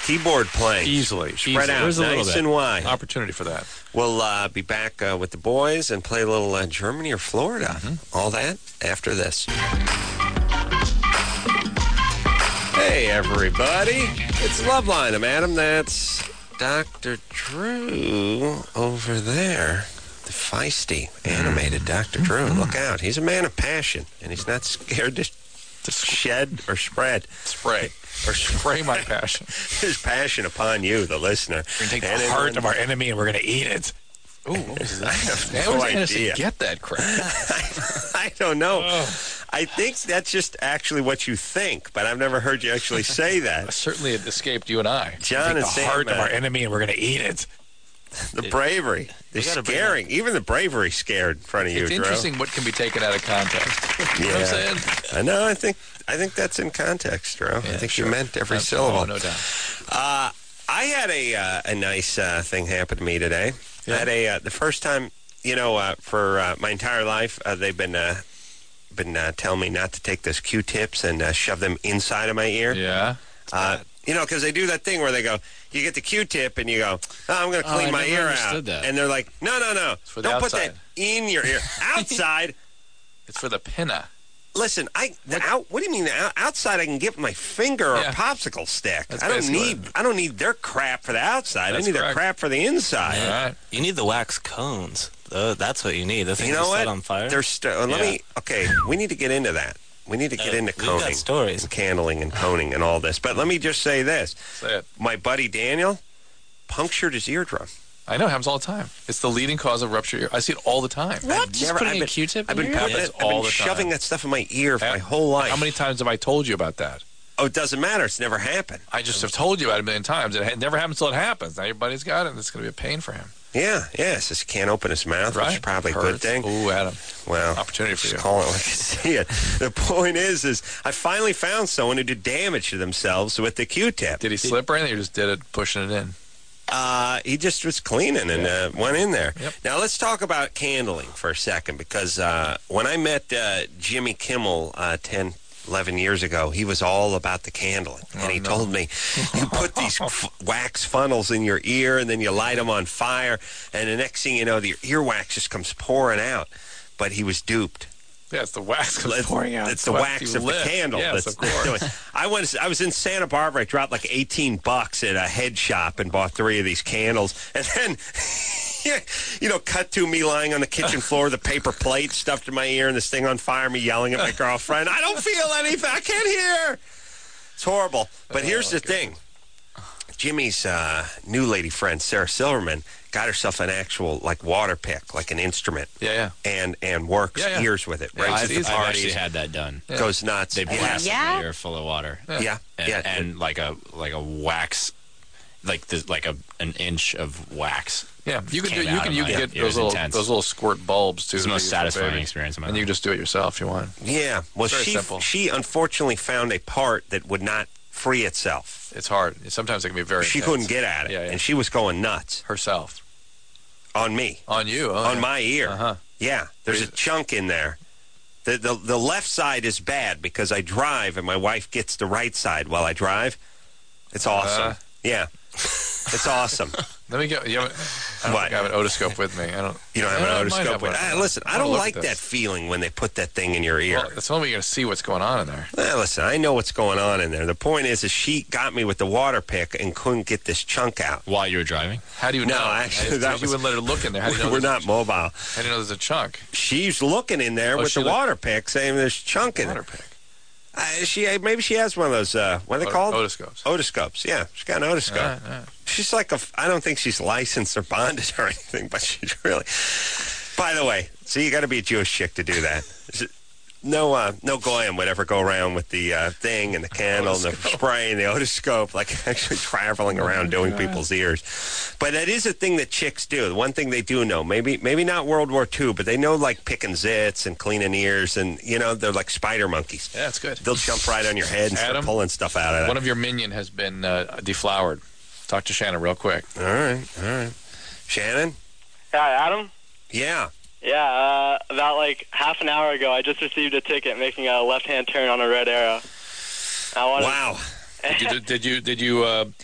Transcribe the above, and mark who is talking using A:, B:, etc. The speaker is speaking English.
A: keyboard playing.
B: Easily.
A: Spread out
B: There's a little
A: nice
B: bit.
A: and wide.
B: Opportunity for that.
A: We'll be back with the boys and play a little Germany or Florida. All that after this. Hey, everybody. It's Loveline. I'm Adam. That's Dr. Drew over there. The feisty, animated Dr. Drew. Look out. He's a man of passion, and he's not scared to shed or spread.
B: Spray. Or spray my passion.
A: His passion upon you, the listener.
B: We're going to take the heart of our enemy and we're going to eat it. Ooh, what was that?
A: I have
B: How
A: no
B: was I
A: idea.
B: to get that crap?
A: I don't know. I think that's just actually what you think, but I've never heard you actually say that.
B: Certainly it escaped you and I.
A: John
B: take
A: and
B: the
A: Sam,
B: heart of our enemy and we're going to eat it.
A: The bravery. They're scaring. Even the bravery scared in front of you,
B: It's
A: Drew.
B: interesting what can be taken out of context. You know what I'm saying?
A: I know. I think that's in context, Drew. I think you meant every syllable.
B: Oh, no doubt.
A: I had a nice thing happen to me today.
B: Yeah.
A: I had the first time, for my entire life, they've been telling me not to take those Q-tips and shove them inside of my ear.
B: Yeah.
A: Because they do that thing where they go, you get the Q-tip and you go, I'm going to clean my ear out.
C: That.
A: And they're like, no.
B: For the
A: Don't put
B: outside.
A: that in your ear. Outside.
B: It's for the pinna.
A: Listen, what do you mean? Outside, I can get my finger or popsicle stick.
B: That's
A: I don't need their crap for the outside. I need their crap for the inside.
B: All right.
C: You need the wax cones. That's what you need. The thing
A: You know what?
C: set on fire.
A: We need to get into that. We need to get into
C: we've got
A: coning,
C: stories.
A: and candling, and coning, and all this. But let me just say this:
B: Say it.
A: my buddy Daniel punctured his eardrum.
B: I know, it happens all the time. It's the leading cause of ruptured ear. I see it all the time.
C: What? Just putting a Q-tip in your ear?
A: I've been
B: the
A: shoving
B: time.
A: that stuff in my ear for my whole life.
B: How many times have I told you about that?
A: Oh, it doesn't matter. It's never happened.
B: I just have told you about it a million times. It never happens until it happens. Now your buddy's got it, and it's going to be a pain for him.
A: Yeah. It says he can't open his mouth, which is probably a good thing.
B: Ooh, Adam.
A: Well,
B: Opportunity for
A: just
B: you.
A: call it like I see it. The point is I finally found someone who did damage to themselves with the Q-tip.
B: Did he slip or anything, or just did it pushing it in?
A: He just was cleaning and went in there.
B: Yep.
A: Now, let's talk about candling for a second, because when I met Jimmy Kimmel 10, 11 years ago, he was all about the candling. And he told me, you put these wax funnels in your ear, and then you light them on fire, and the next thing you know, the earwax just comes pouring out. But he was duped.
B: Yeah, it's the wax that's pouring out.
A: It's the wax of the candle.
B: Yes,
A: that's
B: of course.
A: doing it. I was in Santa Barbara. I dropped like $18 at a head shop and bought 3 of these candles. And then, cut to me lying on the kitchen floor, the paper plate stuffed in my ear, and this thing on fire, me yelling at my girlfriend, I don't feel anything. I can't hear. It's horrible. But here's the thing. Jimmy's new lady friend, Sarah Silverman, got herself an actual water pick, like an instrument.
B: Yeah.
A: And works ears with it. Right?
C: I've actually had that done.
A: Goes nuts.
C: They blast my ear full of water.
A: Yeah.
C: And like a wax, an inch of wax.
B: Yeah, you can
C: came out of my-
B: get
C: it was
B: those
C: intense.
B: little squirt bulbs too.
C: It's the most satisfying experience of my
B: And you
C: life.
B: can just do it yourself if you want.
A: Yeah. Well,
B: Very simple.
A: she unfortunately found a part that would not free itself.
B: It's hard. Sometimes it can be very
A: She
B: intense.
A: couldn't get at it,
B: Yeah.
A: and she was going nuts
B: herself.
A: on me,
B: On you.
A: on my ear.
B: Uh-huh.
A: Yeah, there's a chunk in there. The left side is bad because I drive and my wife gets the right side while I drive. It's awesome. Yeah, it's awesome.
B: Let me go. I don't think I have an otoscope with me.
A: You don't have
B: I
A: an
B: might have
A: otoscope.
B: one.
A: Listen, I
B: I'll
A: don't
B: look
A: like
B: at
A: that
B: this.
A: feeling when they put that thing in your ear.
B: Well, that's the only way you're going to see what's going on in there.
A: Listen, I know what's going on in there. The point is she got me with the water pick and couldn't get this chunk out.
C: While you were driving?
B: How do you know?
A: No, actually, that
B: you wouldn't let her look in there. How do you know
A: we're
B: there's
A: not mobile.
B: How do you know there's a chunk?
A: She's looking in there with
B: she
A: the water pick, saying there's chunk in
B: Water
A: it.
B: pick.
A: Maybe she has one of those. What are they called?
B: Otoscopes.
A: Otoscopes. Yeah, she's got an otoscope.
B: All right.
A: She's like I don't think she's licensed or bonded or anything, but she's really. By the way, so you got to be a Jewish chick to do that. No goyim would ever go around with the thing and the candle and the spray and the otoscope, like actually traveling around doing people's ears. But that is a thing that chicks do. The one thing they do know, maybe not World War II, but they know like picking zits and cleaning ears, and they're like spider monkeys.
B: Yeah, that's good.
A: They'll jump right on your head and start
B: Adam,
A: pulling stuff out of it.
B: One of your minion has been deflowered. Talk to Shannon real quick.
A: All right. Shannon?
D: Hi, Adam?
A: Yeah.
D: Yeah, about like half an hour ago, I just received a ticket making a left-hand turn on a red arrow.
A: Wow.
B: Did you